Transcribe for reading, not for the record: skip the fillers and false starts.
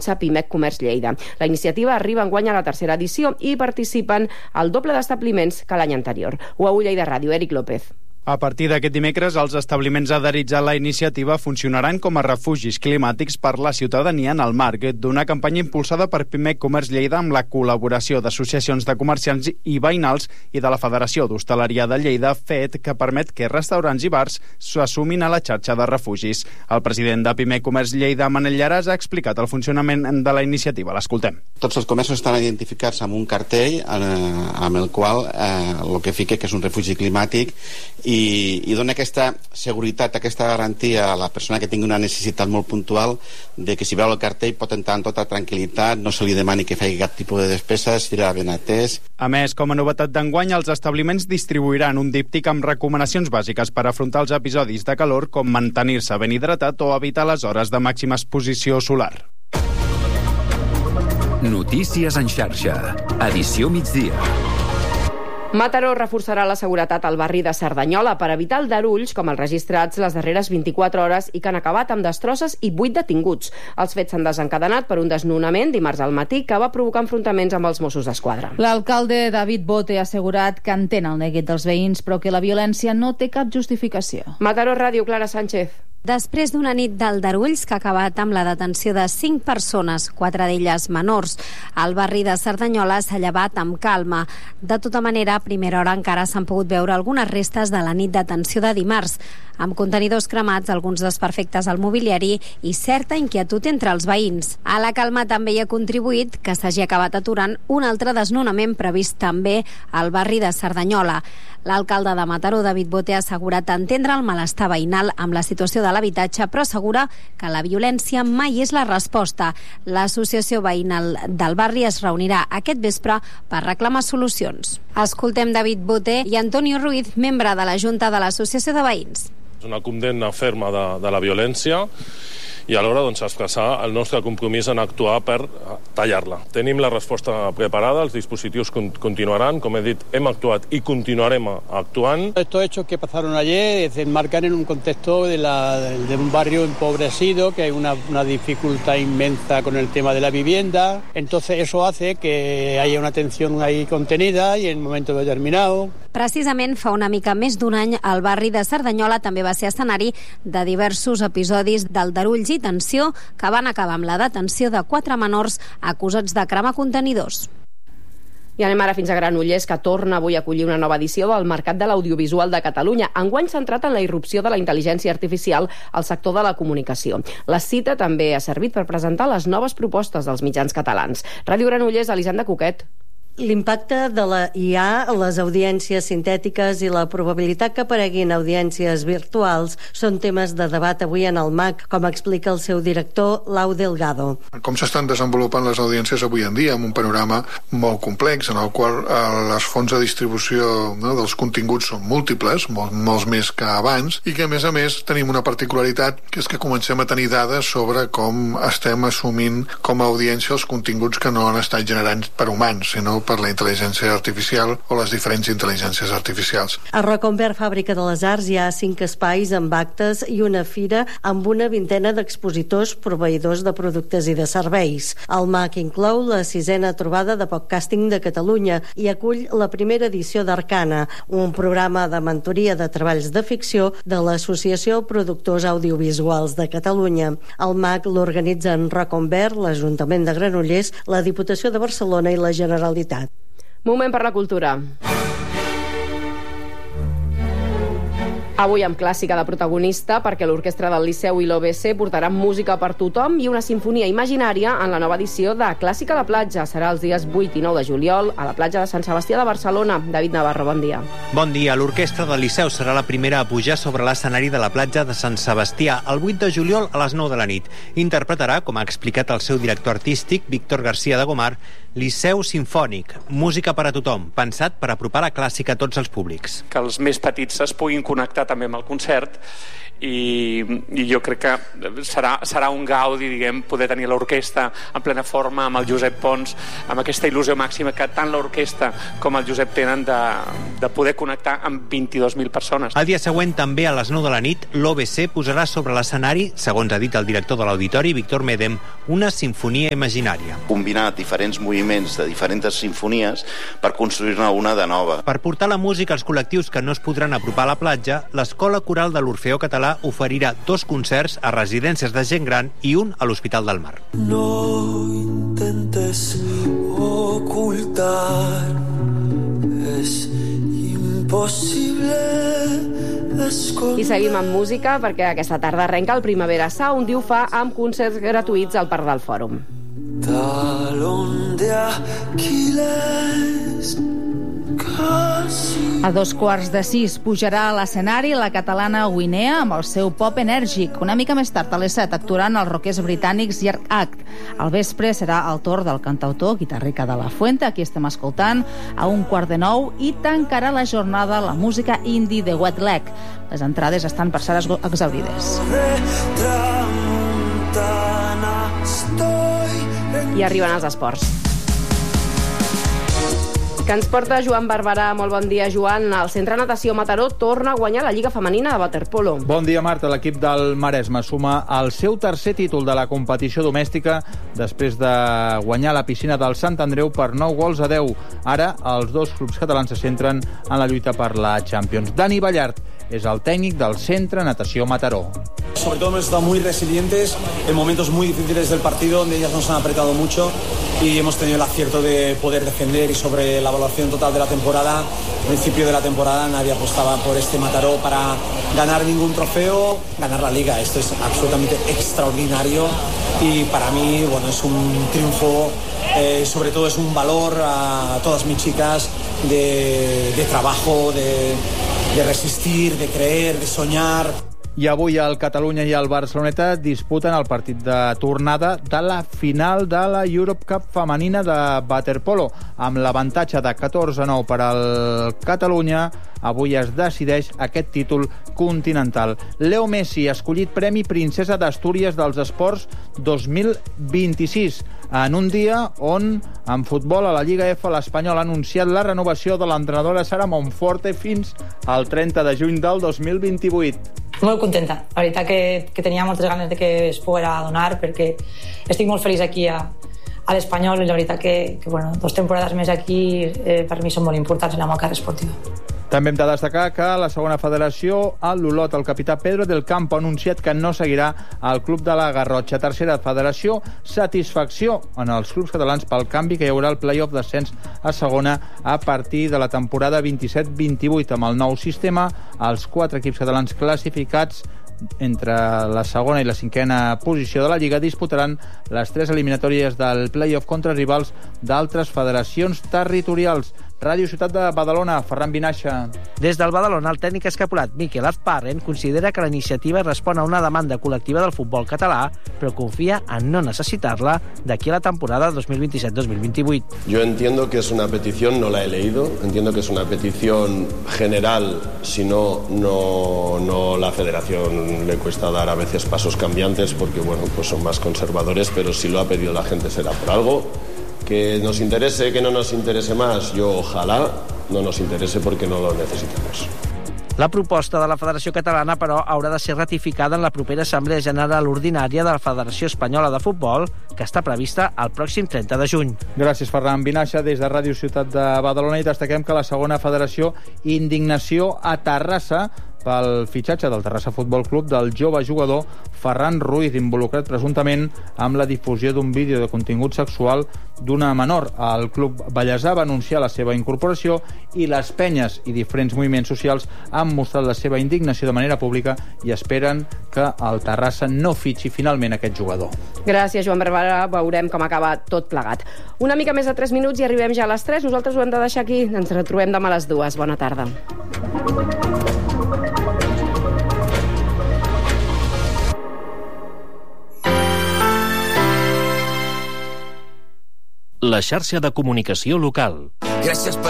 impulsa Pimec Comerç Lleida. La iniciativa arriba enguany a la tercera edició i participen el doble d'establiments que l'any anterior. UAU Lleida Ràdio, Eric López. A partir d'aquest dimecres, els establiments adherits a la iniciativa funcionaran com a refugis climàtics per la ciutadania en el marc d'una campanya impulsada per Pimec Comerç Lleida amb la col·laboració d'associacions de comerciants i veïnals i de la Federació d'Hostaleria de Lleida, fet que permet que restaurants i bars s'assumin a la xarxa de refugis. El president de Pimec Comerç Lleida, Manel Llaràs, ha explicat el funcionament de la iniciativa. L'escoltem. Tots els comerços estan identificats amb un cartell amb el qual el que fica que és un refugi climàtic i dona aquesta seguretat, aquesta garantia a la persona que tingui una necessitat molt puntual de que si veu el cartell pot entrar en tota tranquil·litat, no se li demani que faci cap tipus de despesa, estirà ben atès. A més, com a novetat d'enguany, els establiments distribuiran un díptic amb recomanacions bàsiques per afrontar els episodis de calor, com mantenir-se ben hidratat o evitar les hores de màxima exposició solar. Notícies en xarxa. Edició migdia. Mataró reforçarà la seguretat al barri de Cerdanyola per evitar aldarulls com els registrats les darreres 24 hores i que han acabat amb destrosses i 8 detinguts. Els fets s'han desencadenat per un desnonament dimarts al matí que va provocar enfrontaments amb els Mossos d'Esquadra. L'alcalde David Bote ha assegurat que entén el neguit dels veïns però que la violència no té cap justificació. Mataró Ràdio, Clara Sánchez. Després d'una nit d'aldarulls que ha acabat amb la detenció de 5 persones, 4 d'elles menors, el barri de Cerdanyola s'ha llevat amb calma. De tota manera, a primera hora encara s'han pogut veure algunes restes de la nit d'atenció de dimarts, amb contenidors cremats, alguns desperfectes al mobiliari i certa inquietud entre els veïns. A la calma també hi ha contribuït que s'hagi acabat aturant un altre desnonament previst també al barri de Cerdanyola. L'alcalde de Mataró, David Bote, ha assegurat entendre el malestar veïnal amb la situació de l'habitatge, però assegura que la violència mai és la resposta. L'associació veïnal del barri es reunirà aquest vespre per reclamar solucions. Escoltem David Bote i Antonio Ruiz, membre de la Junta de l'Associació de Veïns. És una condemna ferma de la violència i alhora expressar el nostre compromís en actuar per tallar-la. Tenim la resposta preparada, els dispositius continuaran, com he dit, hem actuat i continuarem actuant. Estos hechos que pasaron ayer se enmarcan en un contexto de un barrio empobrecido, que hay una dificultad inmensa con el tema de la vivienda, entonces eso hace que haya una tensión ahí contenida y en un momento determinado. Precisament fa una mica més d'un any el barri de Cerdanyola també va ser escenari de diversos episodis d'aldarulls i tensió que van acabar amb la detenció de 4 menors acusats de cremar contenidors. I anem ara fins a Granollers, que torna avui a acollir una nova edició del Mercat de l'Audiovisual de Catalunya, enguany centrat en la irrupció de la intel·ligència artificial al sector de la comunicació. La cita també ha servit per presentar les noves propostes dels mitjans catalans. Ràdio Granollers, Elisenda Cuquet. L'impacte de la IA, les audiències sintètiques i la probabilitat que apareguin audiències virtuals són temes de debat avui en el MAC, com explica el seu director, Lau Delgado. Com s'estan desenvolupant les audiències avui en dia, amb un panorama molt complex, en el qual les fonts de distribució dels continguts són múltiples, molts més que abans, i que a més tenim una particularitat, que és que comencem a tenir dades sobre com estem assumint com a audiència els continguts que no han estat generats per humans, sinó per la intel·ligència artificial o les diferents intel·ligències artificials. A Roconvert, Fàbrica de les Arts, hi ha 5 espais amb actes i una fira amb una vintena d'expositors proveïdors de productes i de serveis. El MAC inclou la 6a trobada de podcasting de Catalunya i acull la primera edició d'Arcana, un programa de mentoria de treballs de ficció de l'Associació Productors Audiovisuals de Catalunya. El MAC l'organitza en Roconvert, l'Ajuntament de Granollers, la Diputació de Barcelona i la Generalitat. Moment per la cultura. Avui amb clàssica de protagonista, perquè l'Orquestra del Liceu i l'OBC portaran música per tothom i una sinfonia imaginària en la nova edició de Clàssica a la platja. Serà els dies 8 i 9 de juliol a la platja de Sant Sebastià de Barcelona. David Navarro, bon dia. Bon dia. L'Orquestra del Liceu serà la primera a pujar sobre l'escenari de la platja de Sant Sebastià el 8 de juliol a les 9 de la nit. Interpretarà, com ha explicat el seu director artístic, Víctor García de Gomar, Liceu Simfònic, música per a tothom, pensat per apropar la clàssica a tots els públics. Que els més petits es puguin connectar també amb el concert i jo crec que serà un gaudi, diguem, poder tenir l'orquestra en plena forma amb el Josep Pons, amb aquesta il·lusió màxima que tant l'orquestra com el Josep tenen de poder connectar amb 22.000 persones. El dia següent, també a les 9 de la nit, l'OBC posarà sobre l'escenari, segons ha dit el director de l'Auditori, Víctor Medem, una sinfonia imaginària. Combinar diferents moviments de diferents sinfonies per construir-ne una de nova. Per portar la música als col·lectius que no es podran apropar a la platja, l'Escola Coral de l'Orfeó Català oferirà 2 concerts a residències de gent gran i un a l'Hospital del Mar. No intentes ocultar, es impossible esconder. I seguim amb música perquè aquesta tarda arrenca el Primavera Sound, diu fa amb concerts gratuïts al Parc del Fòrum. Talón de Aquiles, a 5:15 pujarà a l'escenari la catalana Guinea amb el seu pop enèrgic. Una mica més tard, a les 7, actuaran els rockers britànics Yard Act. Al vespre serà el torn del cantautor Guitarrica de la Fuente, aquí estem escoltant, a 8:45, i tancarà la jornada la música indie de Wet Leg. Les entrades estan per ser exhaurides. I arriben els esports, que ens porta Joan Barberà. Molt bon dia, Joan. El Centre Natació Mataró torna a guanyar la Lliga Femenina de waterpolo. Bon dia, Marta. L'equip del Maresme suma el seu tercer títol de la competició domèstica després de guanyar la piscina del Sant Andreu per 9-10. Ara, els 2 clubs catalans se centren en la lluita per la Champions. Dani Ballart és el tècnic del Centre Natació Mataró. Sobre todo hemos estado muy resilientes en momentos muy difíciles del partido, donde ellas nos han apretado mucho y hemos tenido el acierto de poder defender. Y sobre la evaluación total de la temporada, al principio de la temporada nadie apostaba por este Mataró para ganar ningún trofeo, ganar la Liga. Esto es absolutamente extraordinario y para mí, bueno, es un triunfo, sobre todo es un valor a todas mis chicas de trabajo, de resistir, de creer, de soñar. I avui el Catalunya i el Barceloneta disputen el partit de tornada de la final de la Europe Cup femenina de waterpolo. Amb l'avantatge de 14-9 per al Catalunya, avui es decideix aquest títol continental. Leo Messi ha escollit Premi Princesa d'Astúries dels Esports 2026, en un dia on, en futbol, a la Lliga F, l'Espanyol ha anunciat la renovació de l'entrenadora Sara Monforte fins al 30 de juny del 2028. Molt contenta. La veritat que tenia moltes ganes de que es poguera donar, perquè estic molt feliç aquí a l'Espanyol i la veritat que bueno, 2 temporades més aquí per mi són molt importants en la meva carrera esportiva. També hem de destacar que la segona federació, l'Olot, el capità Pedro del Campo, ha anunciat que no seguirà al club de la Garrotxa. Tercera federació, satisfacció en els clubs catalans pel canvi que hi haurà el play-off d'ascens a segona a partir de la temporada 27-28. Amb el nou sistema, els 4 equips catalans classificats entre la segona i la 5a posició de la Lliga disputaran les 3 eliminatòries del play-off contra rivals d'altres federacions territorials. Ràdio Ciutat de Badalona, Ferran Vinaixa. Des del Badalona, el tècnic escapulat Miquel Azparren considera que la iniciativa respon a una demanda col·lectiva del futbol català, però confia en no necessitar-la d'aquí a la temporada 2027-2028. Yo entiendo que es una petición, no la he leído, entiendo que es una petición general, si no la federación le cuesta dar a veces pasos cambiantes porque bueno, pues son más conservadores, pero si lo ha pedido la gente será por algo. Que nos interese, que no nos interese más, yo ojalá no nos interese porque no lo necesitamos. La proposta de la Federació Catalana, però, haurà de ser ratificada en la propera Assemblea General Ordinària de la Federació Espanyola de Futbol, que està prevista el pròxim 30 de juny. Gràcies, Ferran Vinaixa. Des de Ràdio Ciutat de Badalona i destaquem que la segona federació, indignació a Terrassa pel fitxatge del Terrassa Futbol Club del jove jugador Ferran Ruiz, involucrat presumptament amb la difusió d'un vídeo de contingut sexual d'una menor. El club ballesà va anunciar la seva incorporació i les penyes i diferents moviments socials han mostrat la seva indignació de manera pública i esperen que el Terrassa no fitxi finalment aquest jugador. Gràcies, Joan Barberà. Veurem com acaba tot plegat. Una mica més de 3 minuts i arribem ja a les 3. Nosaltres ho hem de deixar aquí. Ens retrobem demà a les 2. Bona tarda. la xarxa de comunicació local. Gràcies per